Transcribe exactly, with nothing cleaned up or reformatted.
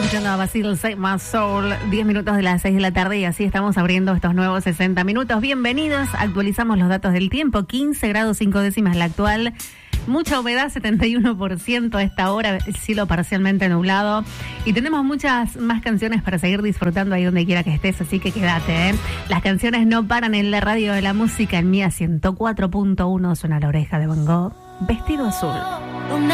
escuchando a Basil Save My Soul, diez minutos de las seis de la tarde y así estamos abriendo estos nuevos sesenta minutos. Bienvenidos, actualizamos los datos del tiempo, quince grados cinco décimas la actual, mucha humedad, setenta y uno por ciento a esta hora, el cielo parcialmente nublado y tenemos muchas más canciones para seguir disfrutando ahí donde quiera que estés, así que quédate, ¿eh? Las canciones no paran en la radio de la música, en Mía ciento cuatro punto uno suena la oreja de Van Gogh, Vestido Azul.